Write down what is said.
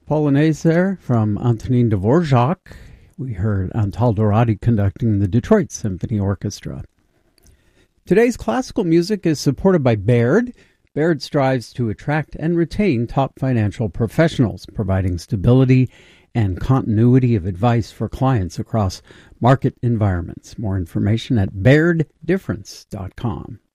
Polonaise there from Antonin Dvorak. We heard Antal Dorati conducting the Detroit Symphony Orchestra. Today's classical music is supported by Baird. Baird strives to attract and retain top financial professionals, providing stability and continuity of advice for clients across market environments. More information at bairdifference.com.